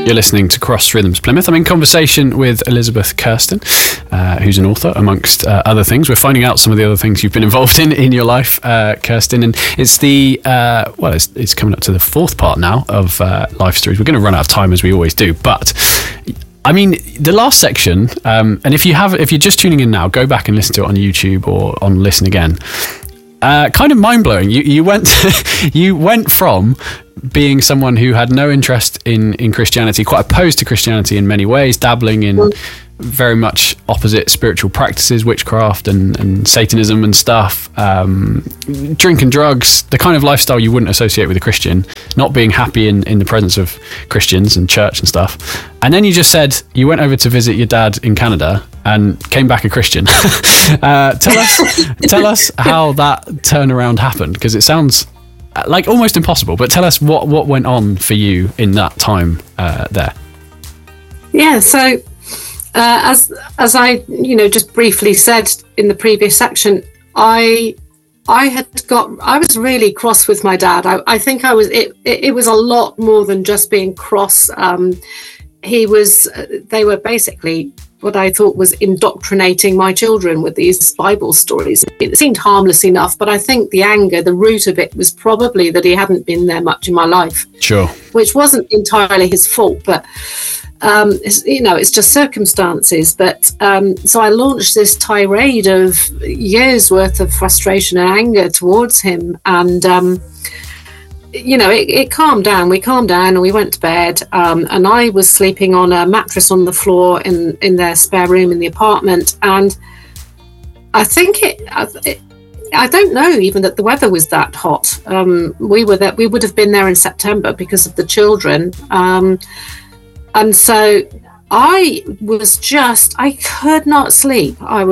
You're listening to Cross Rhythms Plymouth. I'm in conversation with Elizabeth Kirsten, who's an author, amongst other things. We're finding out some of the other things you've been involved in your life, Kirsten. And it's it's coming up to the fourth part now of Life Stories. We're going to run out of time as we always do. But, I mean, the last section, and if you're just tuning in now, go back and listen to it on YouTube or on Listen Again. Kind of mind-blowing. You went from being someone who had no interest in Christianity, quite opposed to Christianity in many ways, dabbling in very much opposite spiritual practices, witchcraft and Satanism and stuff, drinking drugs, the kind of lifestyle you wouldn't associate with a Christian, not being happy in the presence of Christians and church and stuff. And then you just said you went over to visit your dad in Canada and came back a Christian. Tell us how that turnaround happened, because it sounds like almost impossible, but tell us what went on for you in that time there. Yeah, so as I just briefly said in the previous section, I was really cross with my dad. I think it was a lot more than just being cross. They were basically what I thought was indoctrinating my children with these Bible stories. It seemed harmless enough, but I think the anger, the root of it was probably that he hadn't been there much in my life. Sure. Which wasn't entirely his fault, but it's just circumstances. But so I launched this tirade of years worth of frustration and anger towards him, and it calmed down. We calmed down and we went to bed, and I was sleeping on a mattress on the floor in their spare room in the apartment. And I think I don't know even that the weather was that hot. We would have been there in September because of the children. And so I could not sleep. I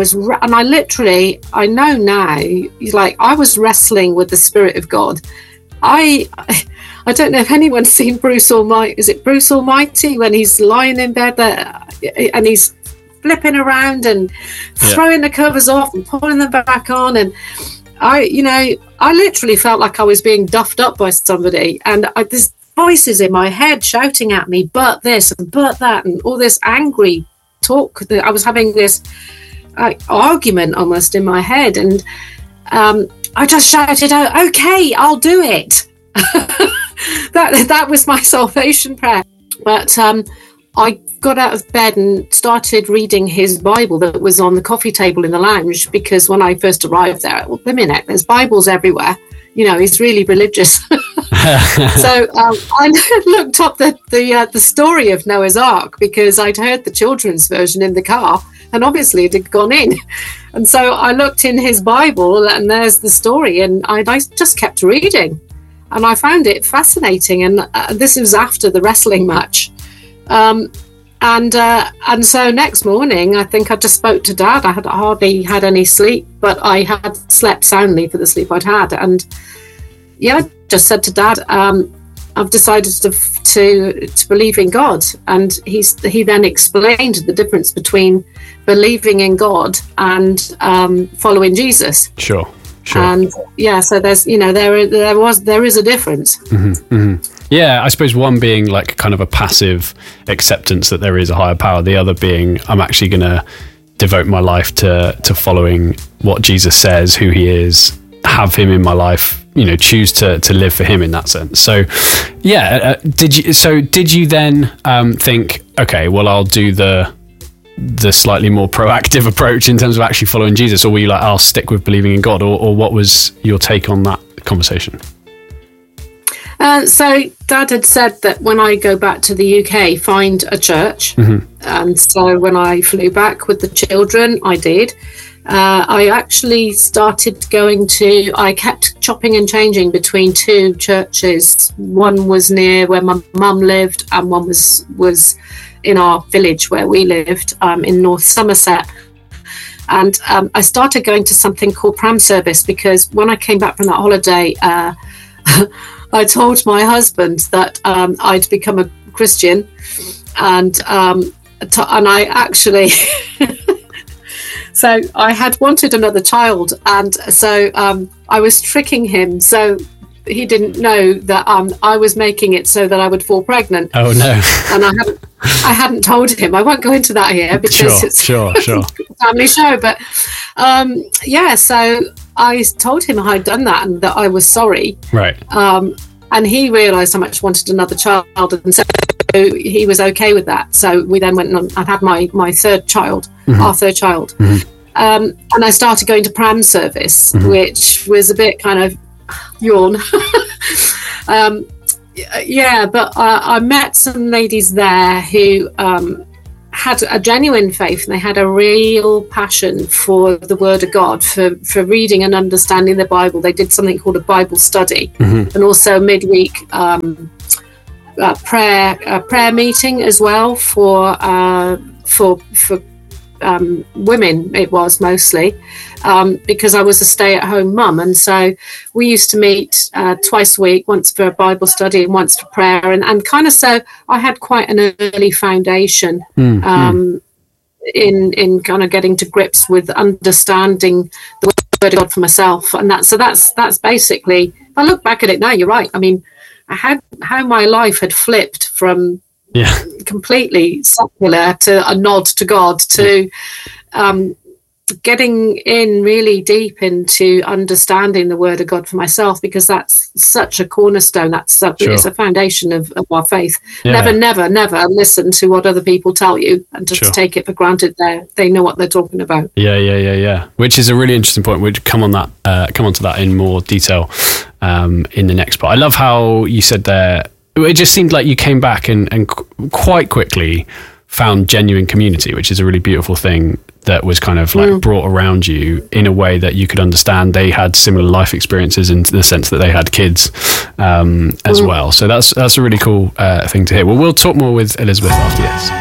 know now, like, I was wrestling with the Spirit of God. I don't know if anyone's seen Bruce Almighty. Is it Bruce Almighty, when he's lying in bed there and he's flipping around and throwing the covers off and pulling them back on? And I literally felt like I was being duffed up by somebody, and there's voices in my head shouting at me, but this and but that, and all this angry talk. I was having this argument almost in my head, and I just shouted out, "Okay, I'll do it." That was my salvation prayer. But I got out of bed and started reading his Bible that was on the coffee table in the lounge, because when I first arrived there, well, a minute, there's Bibles everywhere. He's really religious. So I looked up the story of Noah's Ark, because I'd heard the children's version in the car, and obviously it had gone in. And so I looked in his Bible, and there's the story, and I just kept reading, and I found it fascinating. And this was after the wrestling match, and so next morning, I think I just spoke to Dad. I had hardly had any sleep, but I had slept soundly for the sleep I'd had, and I just said to Dad, I've decided to believe in God. And he then explained the difference between believing in God and following Jesus. Sure. And so there's there is a difference. Mm-hmm, mm-hmm. Yeah, I suppose one being like kind of a passive acceptance that there is a higher power, the other being I'm actually going to devote my life to following what Jesus says, who he is, have him in my life, choose to live for him in that sense. So did you then think, okay, well, I'll do the slightly more proactive approach in terms of actually following Jesus, or were you like, I'll stick with believing in God, or what was your take on that conversation? So Dad had said that when I go back to the UK, find a church. Mm-hmm. And so when I flew back with the children, I did. I actually started I kept chopping and changing between two churches. One was near where my mum lived, and one was in our village where we lived, in North Somerset. And I started going to something called Pram Service, because when I came back from that holiday, I told my husband that I'd become a Christian, and I actually so I had wanted another child, and so I was tricking him. So he didn't know that I was making it so that I would fall pregnant. Oh no! And I hadn't told him. I won't go into that here because it's sure. a family show. But so I told him I had done that and that I was sorry. Right. And he realised how much I wanted another child, and so he was okay with that. So we then went on and had my third child, our third child. And I started going to pram service, which was a bit kind of yawn. But I met some ladies there who had a genuine faith, and they had a real passion for the Word of God, for reading and understanding the Bible. They did something called a Bible study, and also midweek prayer meeting as well for women. It was mostly because I was a stay-at-home mum, and so we used to meet twice a week, once for a Bible study and once for prayer, and kind of, so I had quite an early foundation in kind of getting to grips with understanding the Word of God for myself, and that's basically. If I look back at it now, you're right. I mean, how my life had flipped from completely secular to a nod to God to getting in really deep into understanding the Word of God for myself, because that's such a cornerstone. It's a foundation of our faith. Never listen to what other people tell you and just take it for granted they know what they're talking about. Yeah. Which is a really interesting point. We'll come onto that in more detail in the next part. I love how you said there, it just seemed like you came back and quite quickly found genuine community, which is a really beautiful thing that was kind of like brought around you in a way that you could understand. They had similar life experiences in the sense that they had kids as well. So that's a really cool thing to hear. Well, we'll talk more with Elizabeth after this.